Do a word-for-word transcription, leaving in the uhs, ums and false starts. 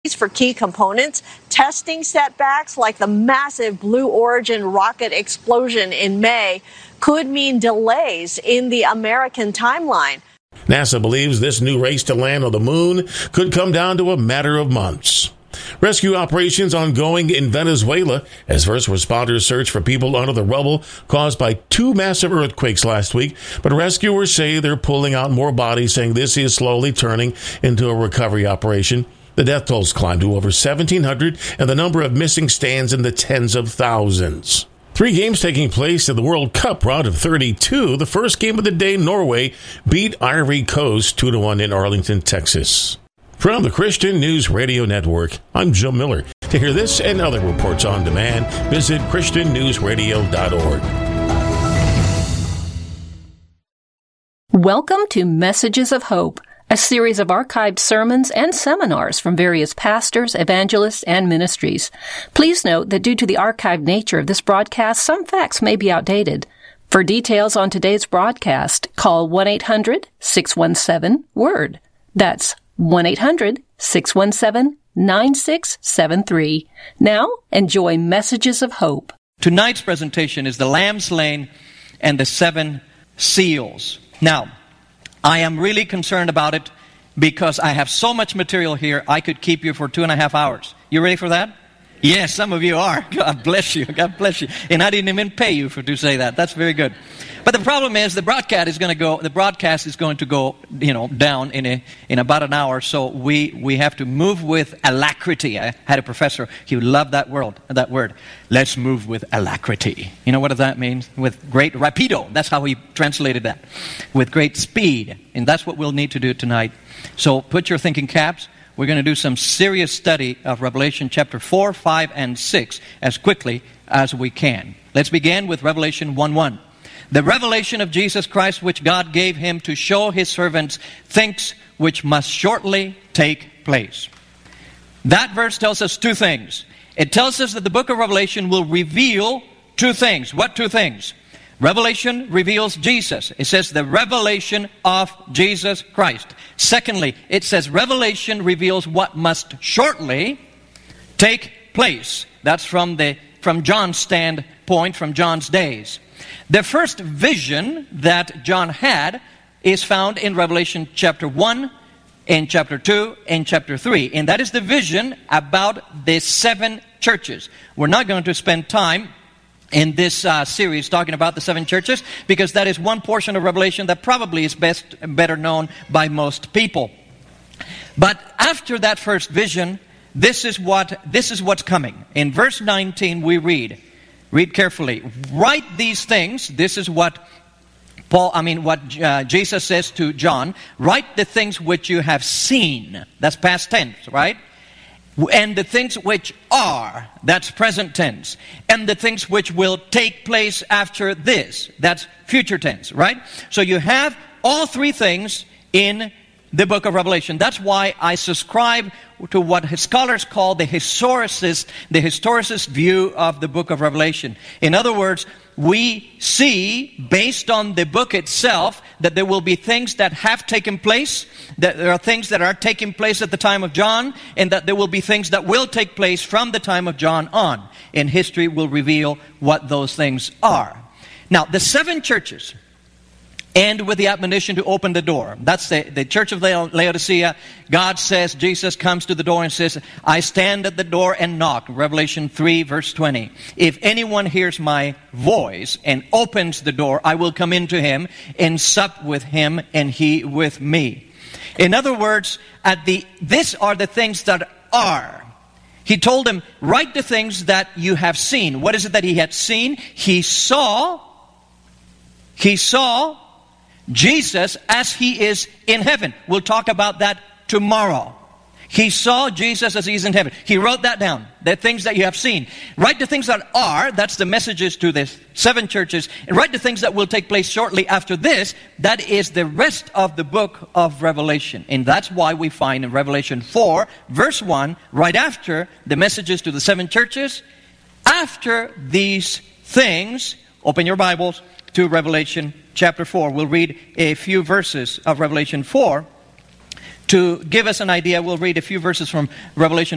for key components, testing setbacks like the massive Blue Origin rocket explosion in May could mean delays in the American timeline. NASA believes this new race to land on the moon could come down to a matter of months. Rescue operations ongoing in Venezuela as first responders search for people under the rubble caused by two massive earthquakes last week. But rescuers say they're pulling out more bodies, saying this is slowly turning into a recovery operation. The death tolls climbed to over seventeen hundred, and the number of missing stands in the tens of thousands. Three games taking place in the World Cup round of thirty-two. The first game of the day, Norway beat Ivory Coast two to one in Arlington, Texas. From the Christian News Radio Network, I'm Joe Miller. To hear this and other reports on demand, visit Christian News Radio dot org. Welcome to Messages of Hope, a series of archived sermons and seminars from various pastors, evangelists, and ministries. Please note that due to the archived nature of this broadcast, some facts may be outdated. For details on today's broadcast, call one eight hundred six one seven WORD. That's one eight hundred six one seven nine six seven three. Now, enjoy Messages of Hope. Tonight's presentation is the Lamb Slain and the Seven Seals. Now, I am really concerned about it because I have so much material here, I could keep you for two and a half hours. You ready for that? Yes, some of you are. God bless you. God bless you. And I didn't even pay you for to say that. That's very good. But the problem is the broadcast is going to go. The broadcast is going to go, you know, down in a in about an hour. So we we have to move with alacrity. I had a professor. He loved that word. That word. Let's move with alacrity. You know what that means? With great rapido. That's how he translated that. With great speed. And that's what we'll need to do tonight. So put your thinking caps. We're going to do some serious study of Revelation chapter four, five, and six as quickly as we can. Let's begin with Revelation one one. The revelation of Jesus Christ, which God gave him to show his servants things which must shortly take place. That verse tells us two things. It tells us that the book of Revelation will reveal two things. What two things? Revelation reveals Jesus. It says the revelation of Jesus Christ. Secondly, it says Revelation reveals what must shortly take place. That's from the from John's standpoint, from John's days. The first vision that John had is found in Revelation chapter one, in chapter two, and chapter three. And that is the vision about the seven churches. We're not going to spend time in this uh, series talking about the seven churches because that is one portion of Revelation that probably is best better known by most people. But after that first vision, this is what this is what's coming. In verse nineteen we read, read carefully. Write these things. This is what Paul, I mean what uh, Jesus says to John. Write the things which you have seen. That's past tense, right? And the things which are, that's present tense. And the things which will take place after this, that's future tense, right? So you have all three things in the book of Revelation. That's why I subscribe to what scholars call the historicist, the historicist view of the book of Revelation. In other words, we see, based on the book itself, that there will be things that have taken place, that there are things that are taking place at the time of John, and that there will be things that will take place from the time of John on. And history will reveal what those things are. Now, the seven churches end with the admonition to open the door. That's the, the church of Laodicea. God says, Jesus comes to the door and says, I stand at the door and knock. Revelation three, verse twenty. If anyone hears my voice and opens the door, I will come into him and sup with him and he with me. In other words, at the these are the things that are. He told him, write the things that you have seen. What is it that he had seen? He saw, he saw Jesus as he is in heaven. We'll talk about that tomorrow. He saw Jesus as he is in heaven. He wrote that down. The things that you have seen. Write the things that are. That's the messages to the seven churches. And write the things that will take place shortly after this. That is the rest of the book of Revelation. And that's why we find in Revelation four, verse one, right after the messages to the seven churches, after these things, open your Bibles to Revelation chapter four. We'll read a few verses of Revelation four. To give us an idea, we'll read a few verses from Revelation